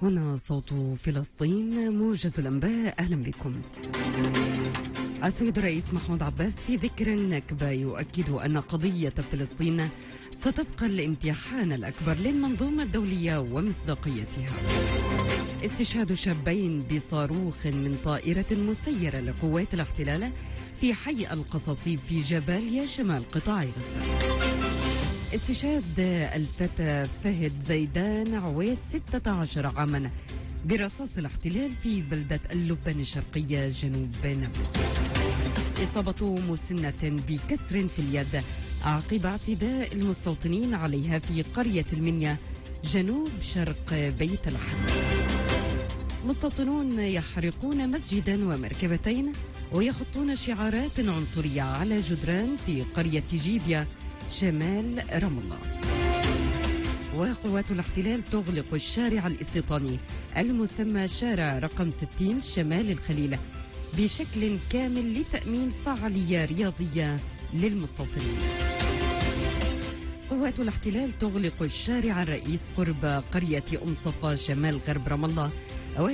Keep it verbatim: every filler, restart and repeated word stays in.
هنا صوت فلسطين، موجز الأنباء. أهلا بكم. السيد الرئيس محمود عباس في ذكر النكبة يؤكد أن قضية فلسطين ستبقى الامتحان الأكبر للمنظومة الدولية ومصداقيتها. استشهاد شابين بصاروخ من طائرة مسيرة لقوات الاحتلال في حي القصصي في جباليا شمال قطاع غزة. استشهاد الفتى فهد زيدان عويس ستة عشر عاما برصاص الاحتلال في بلدة اللبنان الشرقية جنوب نابلس. إصابة مسنة بكسر في اليد عقب اعتداء المستوطنين عليها في قرية المنيا جنوب شرق بيت لحم. مستوطنون يحرقون مسجدا ومركبتين ويخطون شعارات عنصرية على جدران في قرية جيبيا شمال رام الله. وقوات الاحتلال تغلق الشارع الاستيطاني المسمى شارع رقم ستين شمال الخليل بشكل كامل لتأمين فعالية رياضية للمستوطنين. قوات الاحتلال تغلق الشارع الرئيس قرب قرية أم صفا شمال غرب رام الله